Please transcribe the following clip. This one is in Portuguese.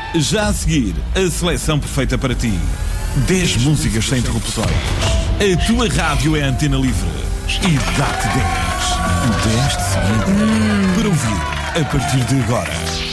Já a seguir, a seleção perfeita para ti. 10 músicas sem interrupções. A tua rádio é Antena Livre. E dá-te 10. 10 de seguida. Para ouvir, a partir de agora.